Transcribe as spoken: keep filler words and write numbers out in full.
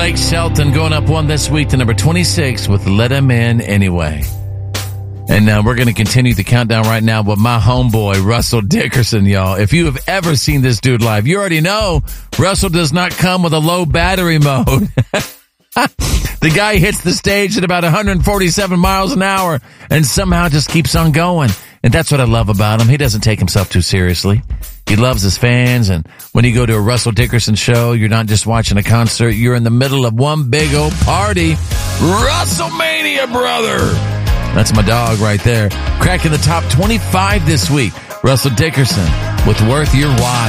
Blake Shelton going up one this week to number twenty-six with Let 'Em In Anyway. And uh, we're going to continue the countdown right now with my homeboy, Russell Dickerson, y'all. If you have ever seen this dude live, you already know Russell does not come with a low battery mode. The guy hits the stage at about one hundred forty-seven miles an hour and somehow just keeps on going. And that's what I love about him. He doesn't take himself too seriously. He loves his fans. And when you go to a Russell Dickerson show, you're not just watching a concert. You're in the middle of one big old party. WrestleMania, brother. That's my dog right there. Cracking the top twenty-five this week. Russell Dickerson with Worth Your While.